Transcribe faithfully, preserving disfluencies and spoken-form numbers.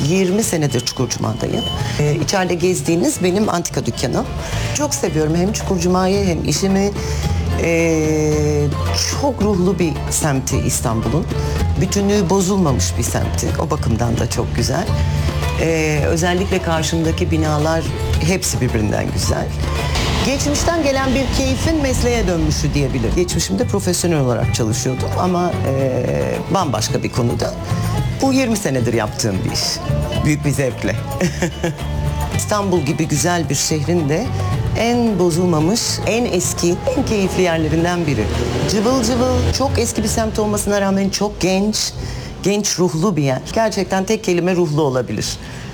yirmi senedir Çukurcuma'dayım. Ee, içeride gezdiğiniz benim antika dükkanım. Çok seviyorum hem Çukurcuma'yı hem işimi. Ee, çok ruhlu bir semti İstanbul'un. Bütünlüğü bozulmamış bir semti. O bakımdan da çok güzel. Ee, özellikle karşımdaki binalar hepsi birbirinden güzel. Geçmişten gelen bir keyfin mesleğe dönmüşü diyebilirim. Geçmişimde profesyonel olarak çalışıyordum ama e, bambaşka bir konuda. Bu yirmi senedir yaptığım bir iş. Büyük bir zevkle. İstanbul gibi güzel bir şehrin de en bozulmamış, en eski, en keyifli yerlerinden biri. Cıvıl cıvıl, çok eski bir semt olmasına rağmen çok genç, genç ruhlu bir yer. Gerçekten tek kelime ruhlu olabilir.